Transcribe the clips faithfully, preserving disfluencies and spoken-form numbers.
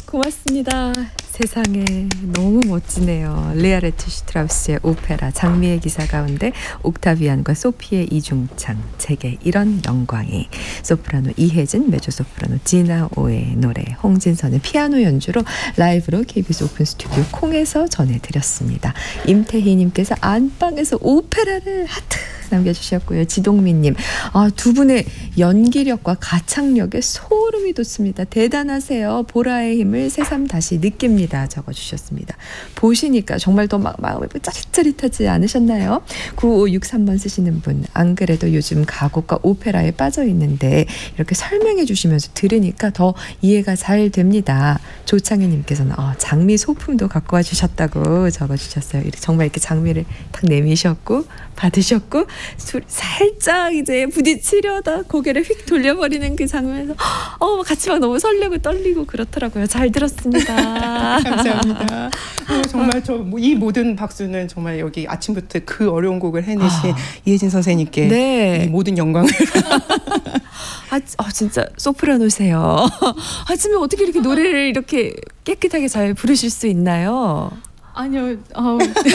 고맙습니다. 세상에 너무 멋지네요. 리아레트 슈트라우스의 오페라 장미의 기사 가운데 옥타비안과 소피의 이중창 제게 이런 영광이, 소프라노 이혜진, 메조소프라노 지나오의 노래, 홍진선의 피아노 연주로 라이브로 케이비에스 오픈 스튜디오 콩에서 전해드렸습니다. 임태희님께서 안방에서 오페라를 하트 남겨주셨고요. 지동민님, 아, 두 분의 연기력과 가창력에 소름이 돋습니다. 대단하세요. 보라의 힘을 새삼 다시 느낍니다. 적어주셨습니다. 보시니까 정말 더 막 마음이 짜릿짜릿하지 않으셨나요? 구오육삼 번 쓰시는 분, 안 그래도 요즘 가곡과 오페라에 빠져 있는데 이렇게 설명해 주시면서 들으니까 더 이해가 잘 됩니다. 조창희님께서는 어, 장미 소품도 갖고 와 주셨다고 적어주셨어요. 정말 이렇게 장미를 탁 내미셨고 받으셨고 살짝 이제 부딪히려다 고개를 휙 돌려버리는 그 장면에서 어, 같이 막 너무 설레고 떨리고 그렇더라고요. 잘 들었습니다. 감사합니다. 어, 정말 저 이 모든 박수는 정말 여기 아침부터 그 어려운 곡을 해내신 아. 이혜진 선생님께 네. 이 모든 영광을. 아, 어, 진짜 소프라노세요. 아침에 어떻게 이렇게 노래를 이렇게 깨끗하게 잘 부르실 수 있나요? 아니요. 어.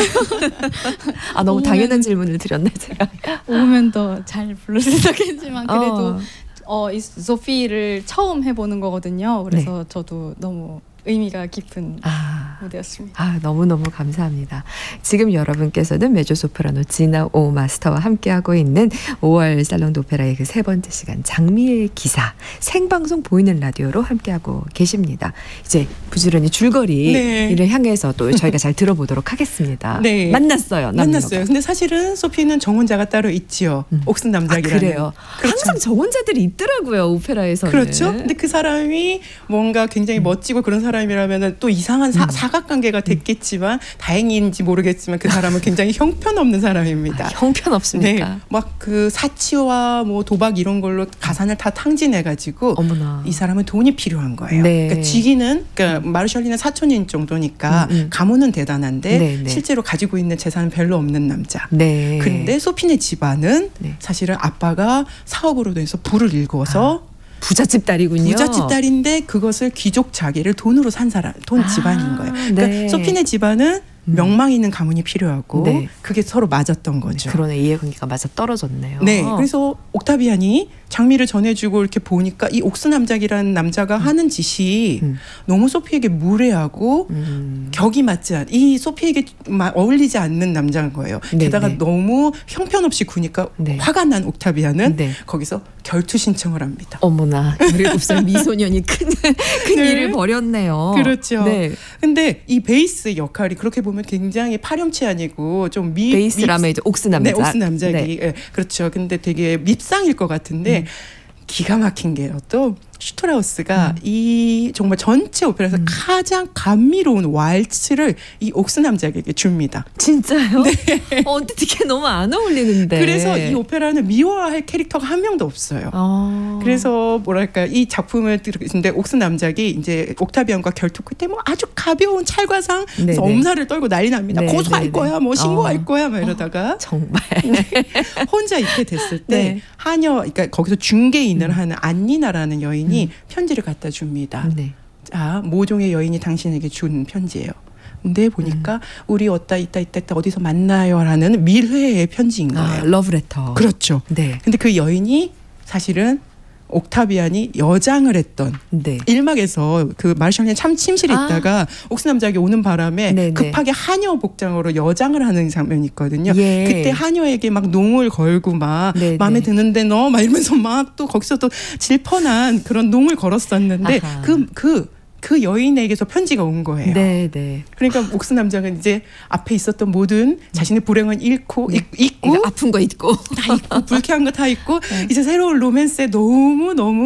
아, 너무 당연한 질문을 드렸네 제가. 오면 더 잘 부를 수 있겠지만 그래도 어. 어, 이 소피를 처음 해보는 거거든요. 그래서 네. 저도 너무 의미가 깊은 아, 무대였습니다. 아, 너무너무 감사합니다. 지금 여러분께서는 메조소프라노 지나오 마스터와 함께하고 있는 오월 살롱드 오페라의 그 세 번째 시간 장미의 기사 생방송 보이는 라디오로 함께하고 계십니다. 이제 부지런히 줄거리를 네. 향해서 또 저희가 잘 들어보도록 하겠습니다. 네. 만났어요. 남녀가. 만났어요. 근데 사실은 소피는 정혼자가 따로 있지요. 음. 옥슨 남작이라는. 아, 그래요. 그렇죠. 항상 정혼자들이 있더라고요. 오페라에서는. 그렇죠. 근데 그 사람이 뭔가 굉장히 음. 멋지고 그런 사람 사람이라면 또 이상한 사, 음. 사각관계가 됐겠지만 다행인지 모르겠지만 그 사람은 굉장히 형편없는 사람입니다. 아, 형편없습니까? 네, 막 그 사치와 뭐 도박 이런 걸로 가산을 다 탕진해가지고 어머나. 이 사람은 돈이 필요한 거예요. 네. 그러니까 쥐기는 그러니까 마르셜리는 사촌인 정도니까 음, 음. 가문은 대단한데 네, 네. 실제로 가지고 있는 재산은 별로 없는 남자. 네. 그런데 소피네 집안은 네. 사실은 아빠가 사업으로 돼서 부를 일궈서 아. 부잣집 딸이군요. 부잣집 딸인데 그것을 귀족 자기를 돈으로 산 사람, 돈 아, 집안인 거예요. 그러니까 네. 소피네 집안은 명망 있는 가문이 필요하고 네. 그게 서로 맞았던 거죠. 그러네. 이해관계가 맞아 떨어졌네요. 네. 그래서 옥타비안이 장미를 전해주고 이렇게 보니까 이 옥스 남작이라는 남자가 음. 하는 짓이 음. 너무 소피에게 무례하고 음. 격이 맞지 않, 이 소피에게 어울리지 않는 남자인 거예요. 네, 게다가 네. 너무 형편없이 구니까 네. 화가 난 옥타비안은 네. 거기서 결투 신청을 합니다. 어머나, 열일곱 살 미소년이 큰, 큰 네. 일을 벌였네요. 그렇죠. 네. 근데 이 베이스 역할이 그렇게 보면 굉장히 파렴치 아니고 좀 미, 베이스라면 이제 옥스 남작. 네, 옥스 남작이. 네. 네, 그렇죠. 근데 되게 밉상일 것 같은데 음. 기가 막힌 게요. 또 슈트라우스가 음. 이 정말 전체 오페라에서 음. 가장 감미로운 왈츠를 이 옥스 남작에게 줍니다. 진짜요? 네. 어, 어떻게 너무 안 어울리는데. 그래서 이 오페라는 미워할 캐릭터가 한 명도 없어요. 아. 그래서 뭐랄까 이 작품을 들으는데 옥스 남작이 이제 옥타비안과 결투 끝에 뭐 아주 가벼운 찰과상 엄살을 떨고 난리 납니다. 네네. 고소할 네네. 거야, 뭐 신고할 어. 거야, 막 이러다가 어, 정말 혼자 있게 됐을 때 네. 하녀, 그러니까 거기서 중개인을 음. 하는 안니나라는 여인이 음. 편지를 갖다 줍니다. 네. 자, 모종의 여인이 당신에게 준 편지예요. 근데 보니까 음. 우리 어따 있다 있다 있다 어디서 만나요라는 밀회의 편지인 거예요. 아, 러브레터. 그렇죠. 네. 근데 그 여인이 사실은 옥타비안이 여장을 했던 네. 일막에서 그 마르샬리는 참 침실에 아. 있다가 옥스 남작이 오는 바람에 네네. 급하게 하녀 복장으로 여장을 하는 장면이 있거든요. 예. 그때 하녀에게 막 농을 걸고 막 네네. 마음에 드는데 너 막 이러면서 막 또 거기서 또 질펀한 그런 농을 걸었었는데 그 그 그 여인에게서 편지가 온 거예요. 네, 네. 그러니까 옥스 남작은 이제 앞에 있었던 모든 자신의 불행은 잃고 네. 잊고 아픈 거 잊고 다 잊고 불쾌한 거 다 잊고 네. 이제 새로운 로맨스에 너무 너무